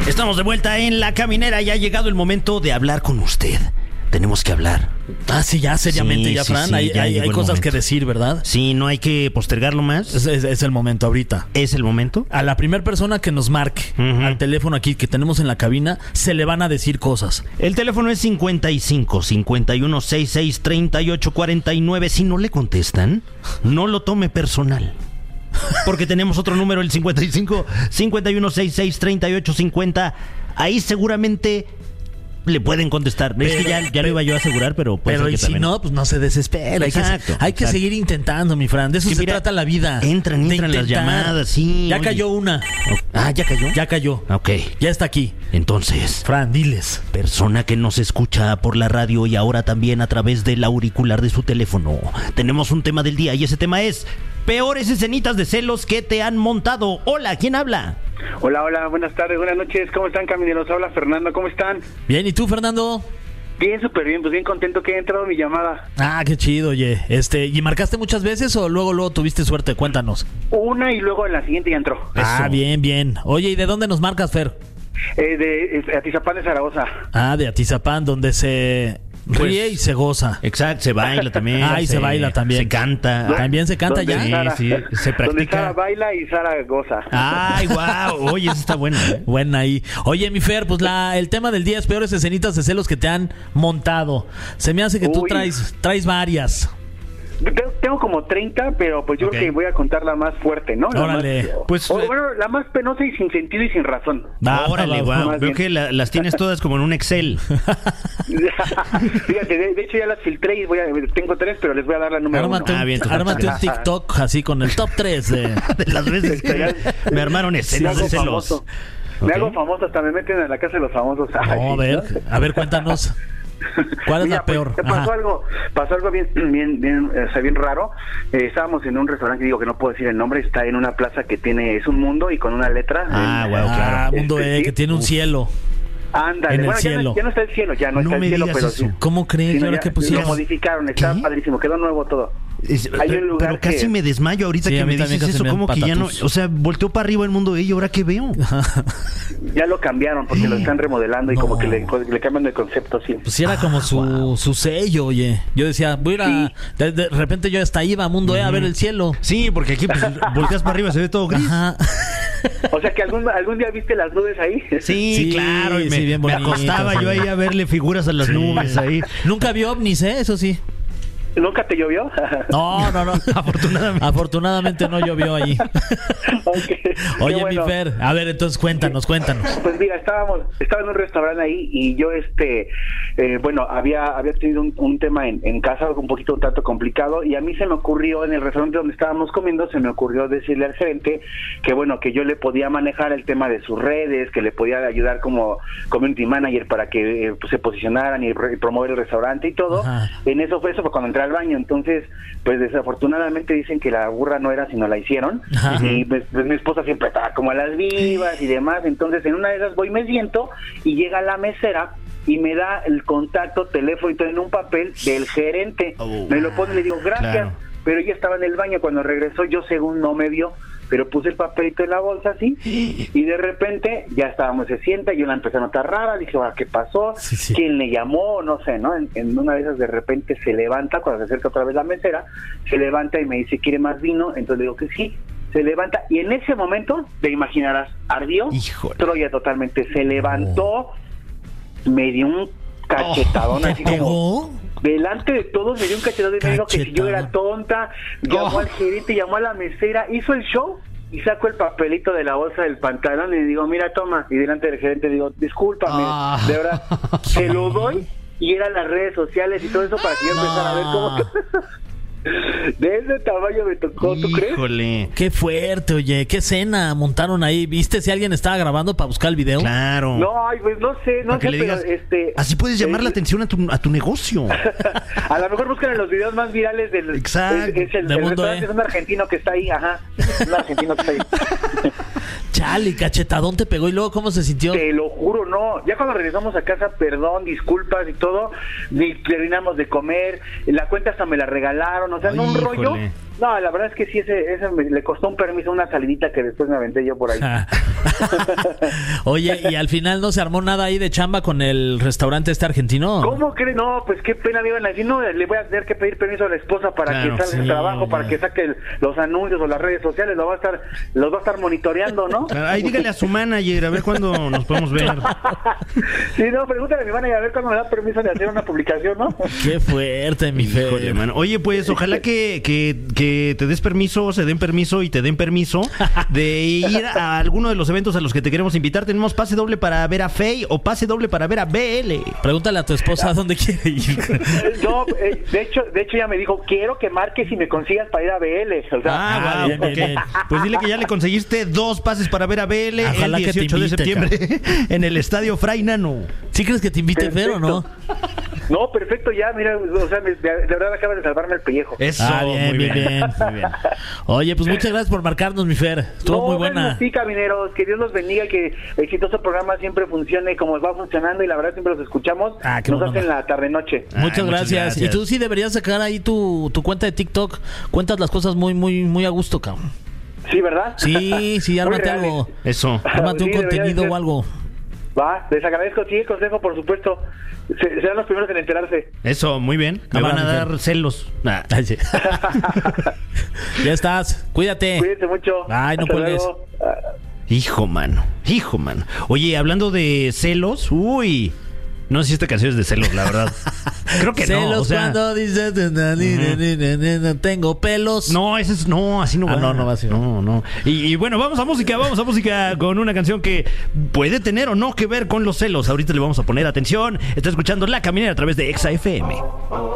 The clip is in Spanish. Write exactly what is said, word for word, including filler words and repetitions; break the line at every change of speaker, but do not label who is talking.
Estamos de vuelta en La Caminera y ha llegado el momento de hablar con usted. Tenemos que hablar.
Ah, sí, ya, seriamente,
sí,
ya,
sí,
Fran.
sí,
hay
ya
hay, hay cosas
momento.
que decir, ¿verdad?
Sí, no hay que postergarlo más.
Es, es, es el momento ahorita.
¿Es el momento?
A la primera persona que nos marque uh-huh. al teléfono aquí que tenemos en la cabina, se le van a decir cosas.
El teléfono es cincuenta y cinco, cincuenta y uno, sesenta y seis, treinta y ocho, cuarenta y nueve. Si no le contestan, no lo tome personal. Porque tenemos otro número, el cincuenta y cinco, cincuenta y uno, sesenta y seis, treinta y ocho, cincuenta. Ahí seguramente le pueden contestar. Pero, es que ya, ya lo iba yo a asegurar, pero puede
pero
ser que
y si
también.
no, pues no se desespera.
Exacto,
hay que, hay que seguir intentando, mi Fran. De eso se
mira,
trata la vida.
Entran, entran las llamadas, sí.
Ya
oye.
cayó una.
Ah, ¿ya cayó?
Ya cayó.
Ok.
Ya está aquí.
Entonces,
Fran, diles.
persona que nos escucha por la radio y ahora también a través del auricular de su teléfono, tenemos un tema del día y ese tema es peores escenitas de celos que te han montado. Hola, ¿quién habla?
Hola, hola, buenas tardes, buenas noches. ¿Cómo están, camineros? Habla Fernando, ¿cómo están?
Bien, ¿y tú, Fernando?
Bien, súper bien, pues bien contento que haya entrado mi llamada.
Ah, qué chido, oye. Este, ¿y marcaste muchas veces o luego luego tuviste suerte? Cuéntanos.
Una y luego en la siguiente ya entró.
Ah,
Eso.
bien, bien. Oye, ¿y de dónde nos marcas, Fer?
Eh, de eh, Atizapán de Zaragoza.
Ah, de Atizapán, donde se ríe
Pues,
y se goza.
Exacto, se baila también.
Ah, y se baila también.
Se canta.
¿También se canta
¿Dónde
ya?
Sí,
Sara?
sí, se
Donde
practica.
Sara baila y Sara goza.
Ay, wow. Oye, eso está bueno, ¿eh?
Buena ahí. Oye, mi Fer, pues la, el tema del día es peores escenitas de celos que te han montado. Se me hace que tú
Uy.
traes, traes varias.
Tengo, tengo como treinta, pero pues yo
Ok.
creo que voy a contar la más fuerte, ¿no? La
Órale.
más-
Pues,
o,
eh,
bueno, la más penosa y sin sentido y sin razón.
Va,
Órale,
va, va,
wow.
más
Veo
bien.
que la- las tienes todas como en un Excel.
Fíjate, de, de hecho ya las filtré y voy a, tengo tres, pero les voy a dar la número
Ármate,
uno.
Ah,
un,
bien, tú
ármate un
también.
TikTok así con el top tres de...
De las veces que me armaron
Me
escenas de
hago
celos.
famoso. Me
Ok.
hago famoso, hasta me meten a la casa de los famosos. Ay,
No, a ver, a ver, cuéntanos. ¿Cuál es
Mira,
la peor?
Pues, pasó
Ajá.
algo, pasó algo bien, bien, bien, eh, o sea, bien raro. Eh, estábamos en un restaurante, digo que no puedo decir el nombre, está en una plaza que tiene, es un mundo y con una letra.
Ah,
en-
wow,
Ah,
claro.
Mundo
Este,
E,
sí.
que tiene un cielo.
Ándale,
en el
bueno, ya
cielo.
no, ya no está el cielo, ya no,
No
está el
me
cielo,
digas
pero
eso.
sí.
¿Cómo crees?
Sí,
¿Y
no,
ahora
ya-
qué pusieron?
Lo modificaron, está
¿Qué?
padrísimo, quedó nuevo todo.
Es-
Hay un
pero,
lugar
pero casi
que-
me desmayo ahorita
Sí,
que
a mí
me
también
dices
casi
eso,
me
como que ya no,
patatús.
o sea, volteó para arriba el mundo de ella, ¿ahora qué veo?
Ya lo cambiaron porque lo están remodelando y
No.
como que le, le cambian el concepto, sí.
Pues sí era como su, su sello, oye. Yo decía, voy a ir a...
Sí.
De, de repente yo hasta iba a Mundo E a ver el cielo.
Sí, porque aquí pues, volteas para arriba, se ve todo gris.
Ajá.
O sea que algún algún día viste las nubes ahí.
Sí,
Sí,
claro, y me,
sí, bien
me
bonito,
acostaba
sí.
yo ahí a verle figuras a las nubes ahí.
Nunca vi ovnis, ¿eh? Eso sí.
¿Nunca te llovió?
No, no, no.
Afortunadamente.
Afortunadamente no llovió allí.
Ok, qué
Oye,
bueno.
mi Fer, a ver, entonces cuéntanos, cuéntanos.
Pues mira, estábamos, estaba en un restaurante ahí y yo, este, eh, bueno, había había tenido un, un tema en, en casa, un poquito un tanto complicado, y a mí se me ocurrió, en el restaurante donde estábamos comiendo, se me ocurrió decirle al gerente que, bueno, que yo le podía manejar el tema de sus redes, que le podía ayudar como community manager para que eh, pues, se posicionaran y, re- y promover el restaurante y todo.
Ajá.
En eso fue eso, fue cuando entré al baño, entonces, pues desafortunadamente dicen que la burra no era, sino la hicieron,
Ajá.
y pues, pues, mi esposa siempre estaba como a las vivas y demás, entonces en una de esas voy, me siento y llega la mesera y me da el contacto, teléfono y todo en un papel del gerente.
Oh,
Me lo pone y le digo, gracias,
claro.
pero ella estaba en el baño. Cuando regresó, yo según no me vio, pero puse el papelito en la bolsa así, y de repente ya estábamos, se sienta, y yo la empecé a notar rara, dije, "Ah, ¿qué pasó?
Sí, sí.
¿Quién le llamó? No sé, ¿no? En, en una de esas de repente se levanta, cuando se acerca otra vez la mesera, se levanta y me dice, ¿quiere más vino? Entonces le digo que sí. Se levanta y en ese momento, te imaginarás, ardió
Híjole.
Troya totalmente. Se levantó, me dio un cachetadón
¿Te
así como
pegó?
delante de todos, me dio un cachetadón y me dijo que si yo era
Cachetadón.
tonta, llamó
Oh.
al gerente, llamó a la mesera, hizo el show y saco el papelito de la bolsa del pantalón y le digo, mira, toma, y delante del gerente digo, discúlpame,
Ah.
de verdad, se lo doy, y eran las redes sociales y todo eso para que yo empezara a ver cómo de ese tamaño me tocó, ¿tú crees?
Híjole.
Qué fuerte, oye. ¿Qué escena montaron ahí? ¿Viste si alguien estaba grabando para buscar el video?
Claro.
No, ay, pues no sé, no
Para que
sé,
le
pero
digas,
este...
así puedes llamar
eh,
la atención a tu, a tu negocio.
A lo mejor buscan en los videos más virales del...
Exacto.
Es, es el,
De
el
Mundo
restaurante
E.
es un argentino que está ahí, ajá. Un argentino que está ahí.
Chale, cachetadón te pegó y luego ¿cómo se sintió?
Te lo juro, no. Ya cuando regresamos a casa, perdón, disculpas y todo, ni terminamos de comer, la cuenta hasta me la regalaron, o sea, no un
Híjole.
rollo No, la verdad es que sí, ese, ese me, le costó un permiso, una salidita que después me aventé yo por ahí.
Oye, ¿y al final no se armó nada ahí de chamba con el restaurante este argentino?
¿Cómo crees? No, pues qué pena me iban a decir, no, le voy a tener que pedir permiso a la esposa para
Claro,
que salga
sí,
el trabajo,
ya.
para que saque el- los anuncios o las redes sociales, lo va a estar, los va a estar monitoreando, ¿no?
Ahí dígale a su manager a ver cuándo nos podemos ver.
Sí, no, pregúntale a mi manager a ver cuándo me da permiso de hacer una publicación, ¿no?
Qué fuerte, mi Fer.
Híjole, mano. Oye, pues ojalá que, que, que te des permiso, se den permiso y te den permiso de ir a alguno de los eventos a los que te queremos invitar. Tenemos pase doble para ver a Fey o pase doble para ver a B L.
Pregúntale a tu esposa a dónde quiere ir.
No, eh, de hecho, de hecho ya me dijo, quiero que marques y me consigas para ir a B L. O sea,
Ah,
Ah,
wow,
bien, bien,
ok.
bien.
Pues dile que ya le conseguiste dos pases para ver a B L
Ojalá
el
que te
dieciocho de
invite,
septiembre en el Estadio Fray Nano.
¿Sí crees que te invite Fer o no?
no, perfecto, ya, mira, o sea, me- de, de verdad acabas de salvarme el pellejo.
Eso,
Ah, bien,
muy
bien,
bien.
bien.
Muy bien.
Oye, pues muchas gracias por marcarnos, mi Fer. Estuvo
No,
muy
bueno,
buena.
sí, camineros, que Dios los bendiga, que el exitoso programa siempre funcione como va funcionando y la verdad siempre los escuchamos.
Ah, qué
Nos
bueno.
hacen la tarde-noche.
Ay,
Muchas
muchas
gracias.
gracias.
Y tú sí deberías sacar ahí tu, tu cuenta de TikTok. Cuentas las cosas muy, muy, muy a gusto, cabrón.
Sí, ¿verdad?
Sí, sí, ármate
reales.
algo.
Eso.
Ármate un
Sí, debería
contenido
de ser.
o algo.
Va, les agradezco, sí, el consejo, por supuesto. Se- serán los primeros en enterarse.
Eso, muy bien. Me
Cámara,
van a
mi
dar
Fer.
celos. Ah.
Ay, sí. Ya estás. Cuídate.
Cuídense mucho.
Ay, no
Hasta
cuelgues.
luego. Ah,
Hijo, mano. Hijo, mano. Oye, hablando de celos, uy. No sé si esta canción es de celos, la verdad. Creo que
Celos
no. O sea,
cuando dices "Na, ni, ni, ni, ni, ni, ni, tengo pelos".
no, ese es. No, así no
Ah,
va.
no, no va así.
No, no. Y, y bueno, vamos a música, vamos a música con una canción que puede tener o no que ver con los celos. Ahorita le vamos a poner atención. Está escuchando La Caminera a través de Exa F M.